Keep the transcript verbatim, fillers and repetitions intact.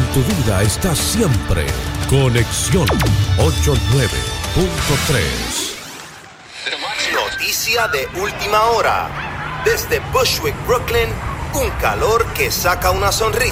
tu vida está siempre Conexión ochenta y nueve punto tres. Noticia de última hora. Desde Bushwick, Brooklyn, un calor que saca una sonrisa.